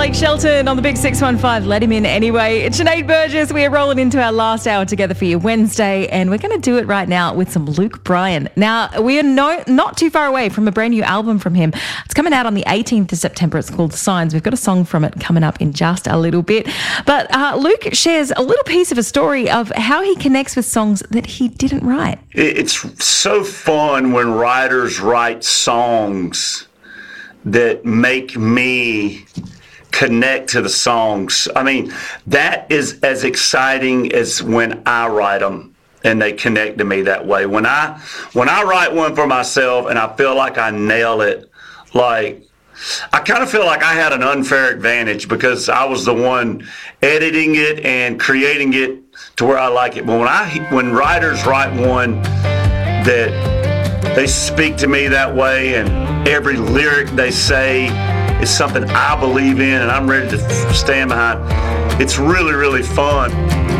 Blake Shelton on the Big 615. Let him in anyway. It's Sinead Burgess. We are rolling into our last hour together for you Wednesday, and we're going to do it right now with some Luke Bryan. Now, we are not too far away from a brand new album from him. It's coming out on the 18th of September. It's called Signs. We've got a song from it coming up in just a little bit. But Luke shares a little piece of a story of how he connects with songs that he didn't write. It's so fun when writers write songs that make me connect to the songs. I mean, that is as exciting as when I write them and they connect to me that way. When I write one for myself and I feel like I nail it, like I kind of feel like I had an unfair advantage because I was the one editing it and creating it to where I like it. But when writers write one that they speak to me that way, and every lyric they say is something I believe in and I'm ready to stand behind, it's really, really fun.